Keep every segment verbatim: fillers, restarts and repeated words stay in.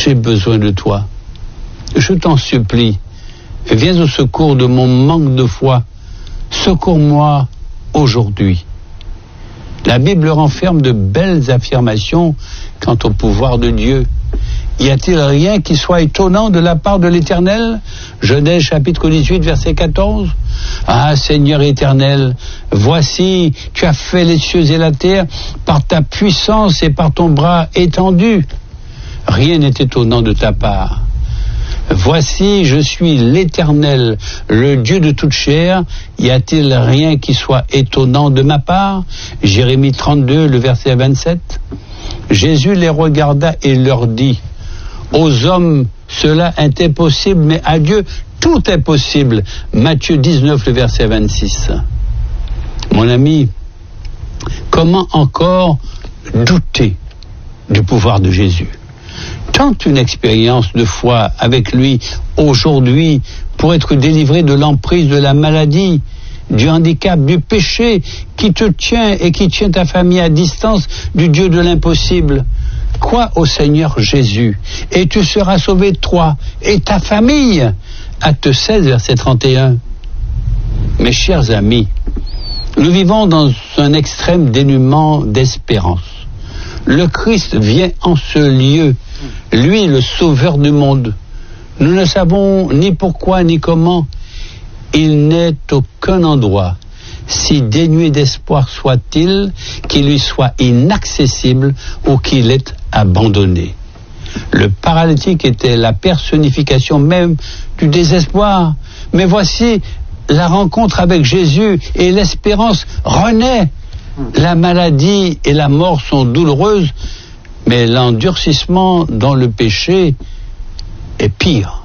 j'ai besoin de toi. Je t'en supplie, viens au secours de mon manque de foi. Secours-moi aujourd'hui. La Bible renferme de belles affirmations quant au pouvoir de Dieu. Y a-t-il rien qui soit étonnant de la part de l'Éternel? Genèse chapitre dix-huit, verset quatorze. Ah, Seigneur éternel, voici, tu as fait les cieux et la terre par ta puissance et par ton bras étendu. Rien n'est étonnant de ta part. Voici, je suis l'Éternel, le Dieu de toute chair. Y a-t-il rien qui soit étonnant de ma part? Jérémie trente-deux, le verset vingt-sept. Jésus les regarda et leur dit: aux hommes, cela est impossible, mais à Dieu, tout est possible. Matthieu dix-neuf, le verset vingt-six. Mon ami, comment encore douter du pouvoir de Jésus? Tente une expérience de foi avec lui aujourd'hui pour être délivré de l'emprise de la maladie, du handicap, du péché qui te tient et qui tient ta famille à distance du Dieu de l'impossible. Crois au Seigneur Jésus et tu seras sauvé, toi et ta famille. Acte seize, verset trente et un. Mes chers amis, nous vivons dans un extrême dénuement d'espérance. Le Christ vient en ce lieu, lui le sauveur du monde. Nous ne savons ni pourquoi ni comment. Il n'est aucun endroit, si dénué d'espoir soit-il, qui lui soit inaccessible ou qu'il est abandonné. Le paralytique était la personnification même du désespoir. Mais voici la rencontre avec Jésus et l'espérance renaît. La maladie et la mort sont douloureuses, mais l'endurcissement dans le péché est pire.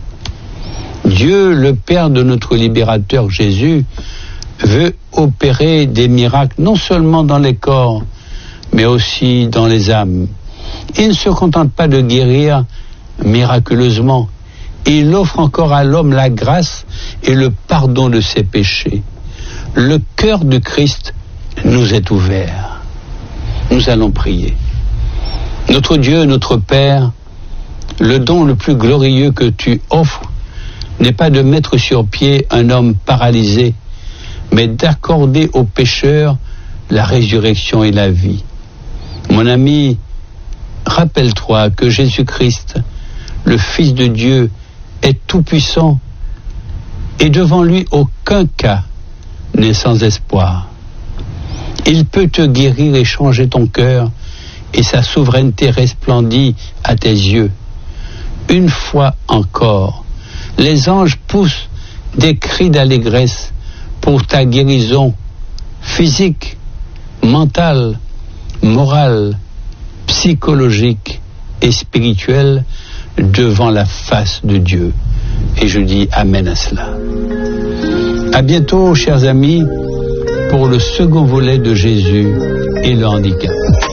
Dieu, le Père de notre libérateur Jésus, veut opérer des miracles non seulement dans les corps, mais aussi dans les âmes. Il ne se contente pas de guérir miraculeusement. Il offre encore à l'homme la grâce et le pardon de ses péchés. Le cœur de Christ nous est ouvert. Nous allons prier. Notre Dieu, notre Père, le don le plus glorieux que tu offres n'est pas de mettre sur pied un homme paralysé, mais d'accorder aux pécheurs la résurrection et la vie. Mon ami, rappelle-toi que Jésus-Christ, le Fils de Dieu, est tout-puissant et devant lui aucun cas n'est sans espoir. Il peut te guérir et changer ton cœur et sa souveraineté resplendit à tes yeux. Une fois encore, les anges poussent des cris d'allégresse pour ta guérison physique, mentale, morale, psychologique et spirituelle devant la face de Dieu. Et je dis Amen à cela. À bientôt, chers amis, pour le second volet de Jésus et le handicap.